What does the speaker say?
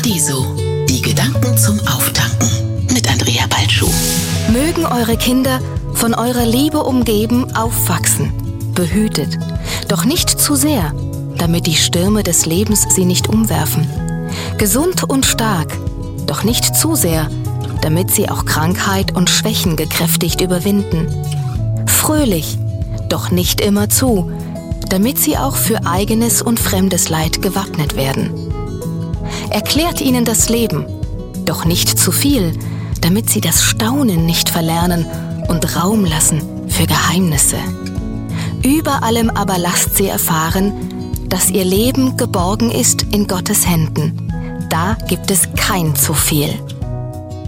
Paradiso. Die Gedanken zum Auftanken mit Andrea Balschuh. Mögen eure Kinder von eurer Liebe umgeben aufwachsen, behütet, doch nicht zu sehr, damit die Stürme des Lebens sie nicht umwerfen. Gesund und stark, doch nicht zu sehr, damit sie auch Krankheit und Schwächen gekräftigt überwinden. Fröhlich, doch nicht immerzu, damit sie auch für eigenes und fremdes Leid gewappnet werden. Erklärt ihnen das Leben, doch nicht zu viel, damit sie das Staunen nicht verlernen und Raum lassen für Geheimnisse. Über allem aber lasst sie erfahren, dass ihr Leben geborgen ist in Gottes Händen. Da gibt es kein zu viel.